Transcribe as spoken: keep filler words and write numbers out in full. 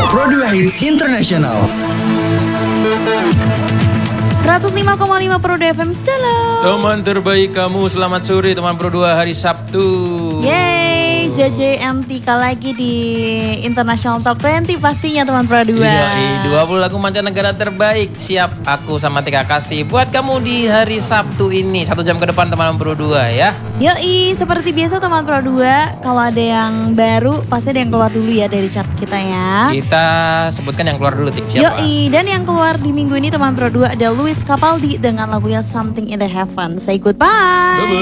Pro dua Hits International. seratus lima koma lima Pro dua F M, salam. Teman terbaik kamu, selamat sore teman Pro dua hari Sabtu. Yeay, J J M T kali lagi di International Top dua puluh pastinya teman Pro dua. Iya, dua puluh lagu mancanegara terbaik siap aku sama Tika kasih buat kamu di hari Sabtu ini. Satu jam ke depan teman Pro dua ya. Yoi, seperti biasa teman Pro dua, kalau ada yang baru pasti ada yang keluar dulu ya dari chart kita ya. Kita sebutkan yang keluar dulu, Tik, siapa? Yoi, dan yang keluar di minggu ini teman Pro dua ada Luis Capaldi dengan lagunya Something in the Heaven. Say goodbye.